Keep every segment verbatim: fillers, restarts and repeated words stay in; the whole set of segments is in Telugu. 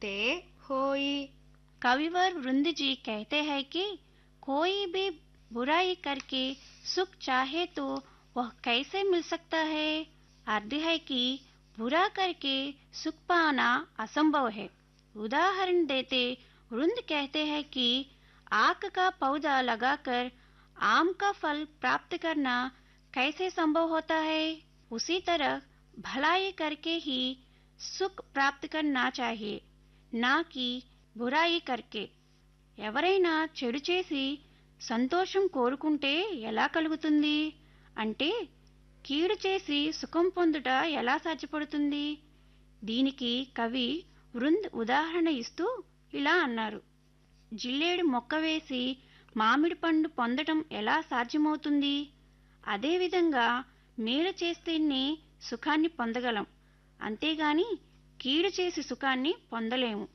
ते होई। कविवर वृंद जी कहते हैं कि कोई भी बुराई करके सुख चाहे तो वह कैसे मिल सकता है। अर्थ है कि बुरा करके सुख पाना असंभव है। उदाहरण देते वृंद कहते हैं कि आक का पौधा लगाकर आम का फल प्राप्त करना कैसे संभव होता है, उसी तरह भलाई करके ही सुख प्राप्त करना चाहिए, ना कि బురాయి కర్కే. ఎవరైనా చెడు చేసి సంతోషం కోరుకుంటే ఎలా కలుగుతుంది? అంటే కీడు చేసి సుఖం పొందుట ఎలా సాధ్యపడుతుంది? దీనికి కవి వృంద్ ఉదాహరణ ఇస్తూ ఇలా అన్నారు. జిల్లేడు మొక్క వేసి మామిడి పండు పొందటం ఎలా సాధ్యమవుతుంది? అదేవిధంగా మేలు చేస్తేనే సుఖాన్ని పొందగలం, అంతేగాని కీడు చేసి సుఖాన్ని పొందలేము.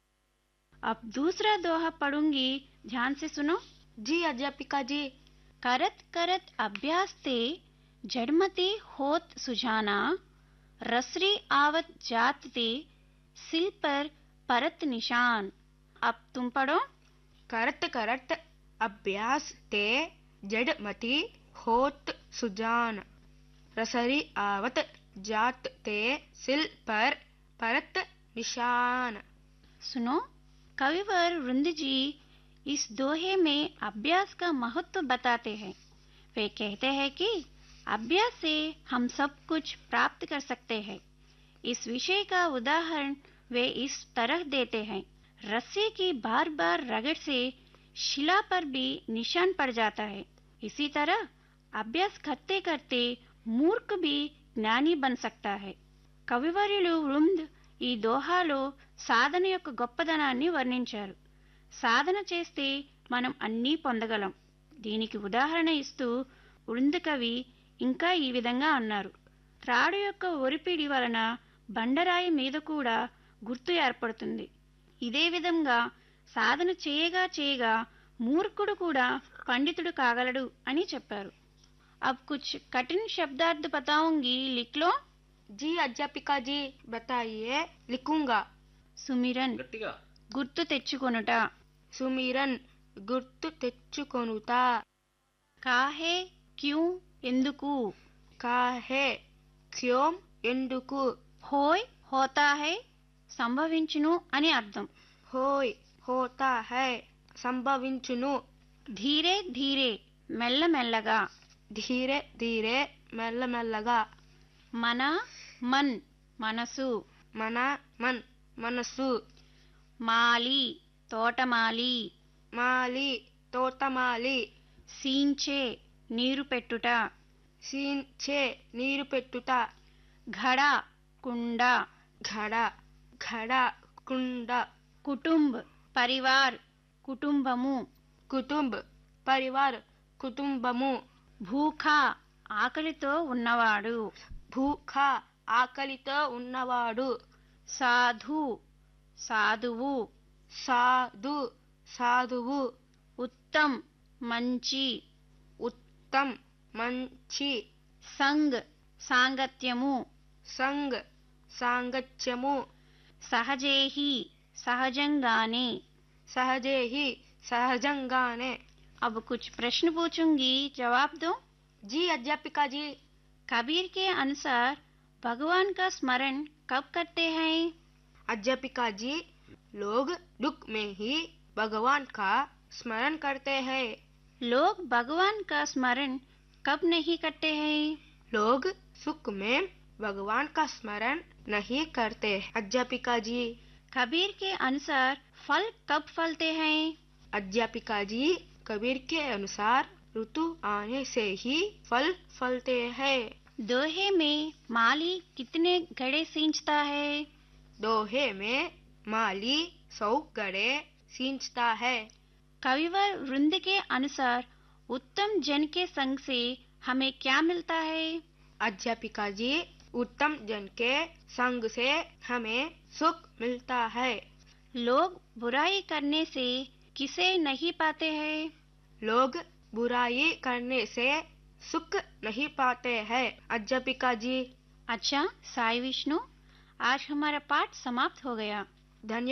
अब दूसरा दोहा पढ़ूंगी, ध्यान से सुनो. जी अध्यापिका जी. करत करत अभ्यास ते जड़मती होत सुजाना, रसरी आवत जात ते सिल पर परत निशान. अब तुम पढ़ो. करत करत अभ्यास ते जड़मती होत सुजान, रसरी आवत जात ते सिल पर परत निशान. सुनो, कविवर वृंद जी इस दोहे में अभ्यास का महत्व बताते हैं. वे कहते हैं कि अभ्यास से हम सब कुछ प्राप्त कर सकते हैं. इस विषय का उदाहरण वे इस तरह देते हैं. रस्सी की बार बार रगड़ से शिला पर भी निशान पड़ जाता है. इसी तरह अभ्यास करते करते मूर्ख भी ज्ञानी बन सकता है. कविवर्युలు వృంద్ ఈ దోహాలో సాధన యొక్క గొప్పదనాన్ని వర్ణించారు. సాధన చేస్తే మనం అన్నీ పొందగలం. దీనికి ఉదాహరణ ఇస్తూ వృంద కవి ఇంకా ఈ విధంగా అన్నారు. త్రాడు యొక్క ఒరిపిడి వలన బండరాయి మీద కూడా గుర్తు ఏర్పడుతుంది. ఇదే విధంగా సాధన చేయగా చేయగా మూర్ఖుడు కూడా పండితుడు కాగలడు అని చెప్పారు. अब कुछ कठिन शब्दार्थ बताऊंगी, लिख लो. जी अध्यापिका जी बताइए, लिखूंगा. సుమిరన్ గుర్తు తెచ్చుకొనుట. సుమిరన్ గుర్తు తెచ్చుకొనుట. కాహే క్యూ ఎందుకు. కాహే క్యోం ఎందుకు. హోయ్ హోతా హై సంభవించును అని అర్థం. హోయ్ హోతా హై సంభవించును. ధీరే ధీరే మెల్లమెల్లగా. ధీరే ధీరే మెల్లమెల్లగా. మన మన్ మనసు. మన మన్ మనసు. మాలి తోటమాలి. మాలి తోటమాలి. సీంచే నీరు పెట్టుట. సీంచే నీరు పెట్టుట. ఘడ కుండ. ఘడ ఘడ కుండ. కుటుంబ్ పరివార్ కుటుంబము. కుటుంబ్ పరివార్ కుటుంబము. భూఖ ఆకలితో ఉన్నవాడు. భూఖ ఆకలితో ఉన్నవాడు. సాధు సాధువు. సాధు సాధువు. ఉత్తమ్ మంచి. ఉత్తమ్ మంచి. సంగ్ సాంగత్యము. సంగ్ సాంగత్యము. సహజేహి సహజంగానే. సహజేహి సహజంగానే. अब कुछ प्रश्न पूछूंगी, जवाब दो. जी अध्यापिका जी. कबीर के अनुसार भगवान का स्मरण कब करते हैं? अध्यापिका जी, लोग दुख में ही भगवान का स्मरण करते हैं. लोग भगवान का स्मरण कब नहीं करते हैं? लोग सुख में भगवान का स्मरण नहीं करते. अध्यापिका जी. कबीर के अनुसार फल कब फलते हैं? अध्यापिका जी, कबीर के अनुसार ऋतु आने से ही फल फलते हैं. दोहे में माली कितने घड़े सींचता है? दोहे में माली सौ घड़े सींचता है. कविवर वृंद के अनुसार उत्तम जन के संग से हमें क्या मिलता है? अध्यापिका जी, उत्तम जन के संग से हमें सुख मिलता है. लोग बुराई करने से किसे नहीं पाते हैं? लोग बुराई करने से सुख नहीं पाते हैं. अध्यापिका जी. अच्छा साई विष्णु, आज हमारा पाठ समाप्त हो गया. धन्यवाद.